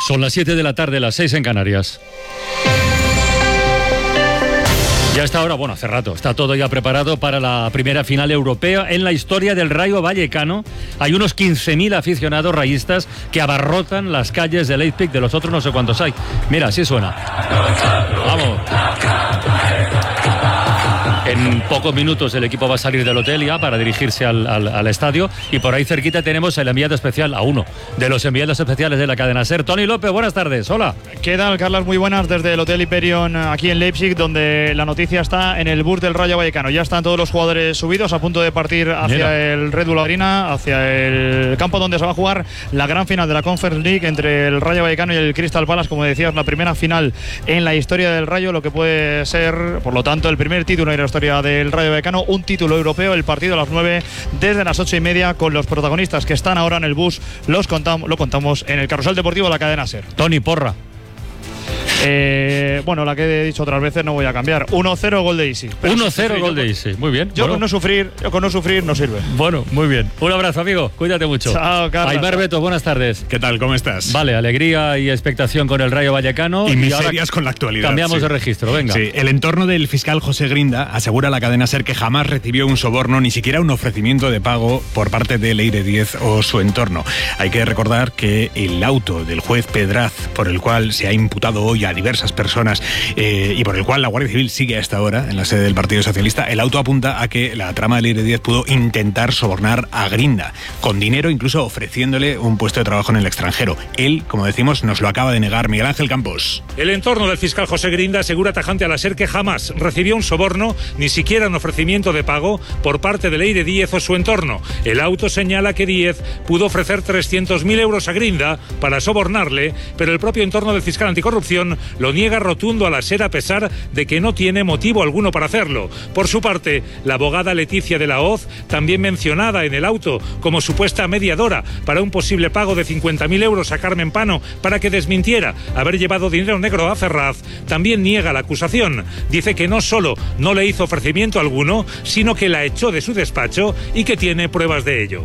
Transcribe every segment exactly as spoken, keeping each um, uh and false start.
Son las siete de la tarde, las seis en Canarias. Ya está ahora, bueno, hace rato, está todo ya preparado para la primera final europea en la historia del Rayo Vallecano. Hay unos quince mil aficionados rayistas que abarrotan las calles de Leipzig, de los otros no sé cuántos hay. Mira, así suena. Vamos. En pocos minutos el equipo va a salir del hotel ya para dirigirse al, al, al estadio, y por ahí cerquita tenemos el enviado especial, a uno de los enviados especiales de la cadena SER. Tony López, buenas tardes, hola. ¿Qué tal, Carlas? Muy buenas desde el Hotel Hyperion aquí en Leipzig, donde la noticia está en el bus del Rayo Vallecano. Ya están todos los jugadores subidos a punto de partir hacia Mira. el Red Bull Arena, hacia el campo donde se va a jugar la gran final de la Conference League entre el Rayo Vallecano y el Crystal Palace. Como decías, la primera final en la historia del Rayo, lo que puede ser, por lo tanto, el primer título en la historia del Rayo Vallecano, un título europeo. El partido a las nueve, desde las ocho y media, con los protagonistas que están ahora en el bus. Los contamos, lo contamos en el Carrusel Deportivo de la cadena SER. Tony, porra. Eh, bueno, la que he dicho otras veces no voy a cambiar. uno cero gol de Isi. uno cero gol de Isi, muy bien. Yo bueno. con no sufrir, yo con no sufrir no sirve. Bueno, muy bien. Un abrazo, amigo. Cuídate mucho. Chao, Carlos. Aimar Beto, buenas tardes. ¿Qué tal? ¿Cómo estás? Vale, alegría y expectación con el Rayo Vallecano. Y, y miserias con la actualidad. Cambiamos sí. de registro, venga. Sí, el entorno del fiscal José Grinda asegura a la cadena SER que jamás recibió un soborno, ni siquiera un ofrecimiento de pago por parte de Leire Díez o su entorno. Hay que recordar que el auto del juez Pedraz, por el cual se ha imputado hoy a diversas personas eh, y por el cual la Guardia Civil sigue a esta hora en la sede del Partido Socialista, el auto apunta a que la trama de Leire Díez pudo intentar sobornar a Grinda, con dinero, incluso ofreciéndole un puesto de trabajo en el extranjero. Él, como decimos, nos lo acaba de negar. Miguel Ángel Campos. El entorno del fiscal José Grinda asegura tajante a la SER que jamás recibió un soborno, ni siquiera un ofrecimiento de pago por parte de Leire Díez o su entorno. El auto señala que Díez pudo ofrecer trescientos mil euros a Grinda para sobornarle, pero el propio entorno del fiscal anticorrupción lo niega rotundo a la SER, a pesar de que no tiene motivo alguno para hacerlo. Por su parte, la abogada Leticia de la Hoz, también mencionada en el auto como supuesta mediadora para un posible pago de cincuenta mil euros a Carmen Pano para que desmintiera haber llevado dinero negro a Ferraz, también niega la acusación. Dice que no solo no le hizo ofrecimiento alguno, sino que la echó de su despacho y que tiene pruebas de ello.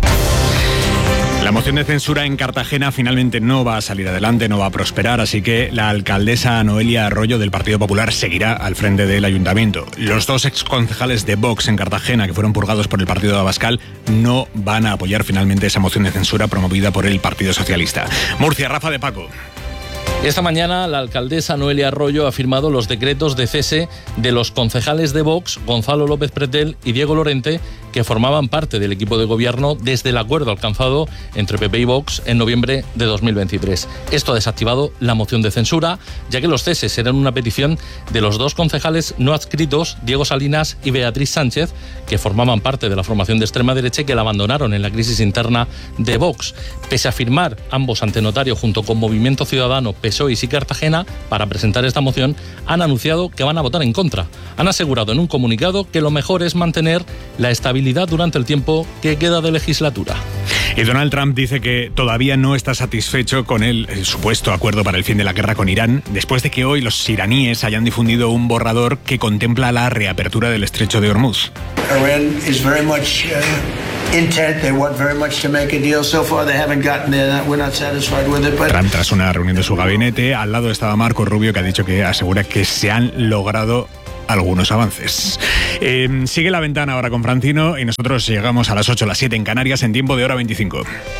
La moción de censura en Cartagena finalmente no va a salir adelante, no va a prosperar, así que la alcaldesa Noelia Arroyo del Partido Popular seguirá al frente del ayuntamiento. Los dos exconcejales de Vox en Cartagena, que fueron purgados por el partido de Abascal, no van a apoyar finalmente esa moción de censura promovida por el Partido Socialista. Murcia, Rafa de Paco. Esta mañana la alcaldesa Noelia Arroyo ha firmado los decretos de cese de los concejales de Vox, Gonzalo López Pretel y Diego Lorente, que formaban parte del equipo de gobierno desde el acuerdo alcanzado entre P P y Vox en noviembre de dos mil veintitrés. Esto ha desactivado la moción de censura, ya que los ceses eran una petición de los dos concejales no adscritos, Diego Salinas y Beatriz Sánchez, que formaban parte de la formación de extrema derecha y que la abandonaron en la crisis interna de Vox. Pese a firmar ambos ante notario junto con Movimiento Ciudadano, P S O E y Sí Cartagena para presentar esta moción, han anunciado que van a votar en contra. Han asegurado en un comunicado que lo mejor es mantener la estabilidad durante el tiempo que queda de legislatura. Y Donald Trump dice que todavía no está satisfecho con el, el supuesto acuerdo para el fin de la guerra con Irán, después de que hoy los iraníes hayan difundido un borrador que contempla la reapertura del estrecho de Hormuz. Iran is very much uh, intent. They want very much to make a deal. So far they haven't gotten there. We're not satisfied with it. But Trump, tras una reunión de su gabinete, al lado estaba Marco Rubio, que ha dicho que asegura que se han logrado algunos avances. Eh, sigue La Ventana ahora con Francino y nosotros llegamos a las ocho, las siete en Canarias en tiempo de hora veinticinco.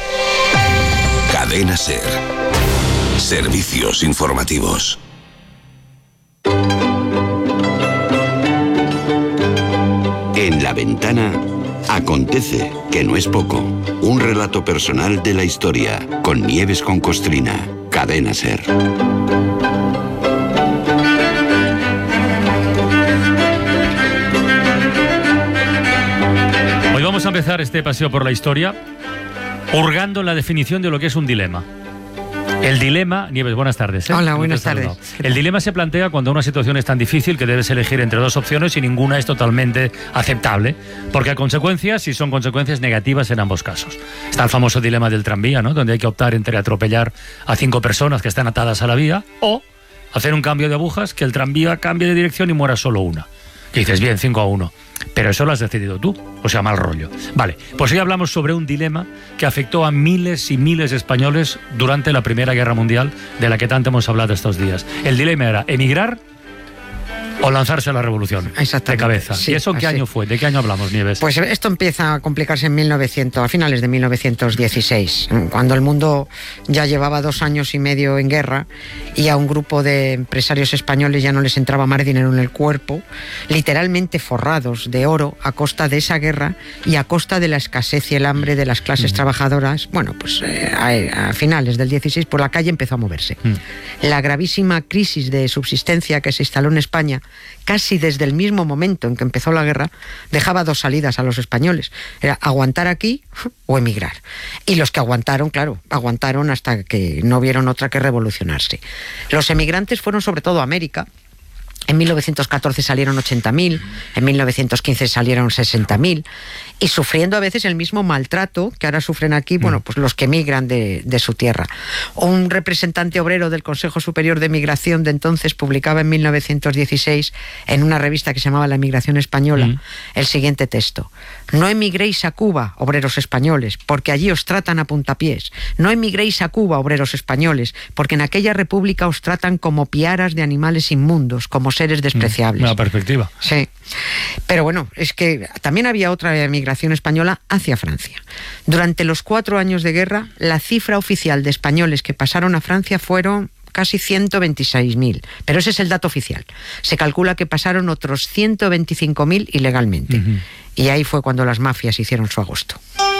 Cadena SER. Servicios informativos. En La Ventana acontece, que no es poco. Un relato personal de la historia con Nieves con Costrina. Cadena SER. Hoy vamos a empezar este paseo por la historia hurgando en la definición de lo que es un dilema. El dilema, Nieves, buenas tardes. ¿eh? Hola, buenas tardes. El dilema se plantea cuando una situación es tan difícil que debes elegir entre dos opciones y ninguna es totalmente aceptable, porque a consecuencias, si son consecuencias negativas en ambos casos. Está el famoso dilema del tranvía, ¿no? Donde hay que optar entre atropellar a cinco personas que están atadas a la vía o hacer un cambio de agujas, que el tranvía cambie de dirección y muera solo una. Que dices, bien, cinco a uno. Pero eso lo has decidido tú, o sea, mal rollo. Vale, pues hoy hablamos sobre un dilema que afectó a miles y miles de españoles durante la Primera Guerra Mundial, de la que tanto hemos hablado estos días. El dilema era emigrar o lanzarse a la revolución de cabeza. Sí, ¿Y eso qué así. año fue? ¿De qué año hablamos, Nieves? Pues esto empieza a complicarse en mil novecientos, a finales de mil novecientos dieciséis, cuando el mundo ya llevaba dos años y medio en guerra y a un grupo de empresarios españoles ya no les entraba más dinero en el cuerpo, literalmente forrados de oro a costa de esa guerra y a costa de la escasez y el hambre de las clases uh-huh. trabajadoras. Bueno, pues eh, a, a finales del dieciséis, por la calle empezó a moverse. Uh-huh. La gravísima crisis de subsistencia que se instaló en España casi desde el mismo momento en que empezó la guerra, dejaba dos salidas a los españoles. Era aguantar aquí o emigrar. Y los que aguantaron, claro, aguantaron hasta que no vieron otra que revolucionarse. Los emigrantes fueron sobre todo a América. En mil novecientos catorce salieron ochenta mil, en mil novecientos quince salieron sesenta mil, y sufriendo a veces el mismo maltrato que ahora sufren aquí, bueno, pues los que emigran de, de su tierra. Un representante obrero del Consejo Superior de Migración de entonces publicaba en mil novecientos dieciséis en una revista que se llamaba La Emigración Española mm. el siguiente texto: no emigréis a Cuba, obreros españoles, porque allí os tratan a puntapiés. No emigréis a Cuba, obreros españoles, porque en aquella república os tratan como piaras de animales inmundos, como seres despreciables. Una perspectiva. Sí. Pero bueno, es que también había otra emigración española hacia Francia. Durante los cuatro años de guerra, la cifra oficial de españoles que pasaron a Francia fueron casi ciento veintiséis mil, pero ese es el dato oficial. Se calcula que pasaron otros ciento veinticinco mil ilegalmente. Uh-huh. Y ahí fue cuando las mafias hicieron su agosto.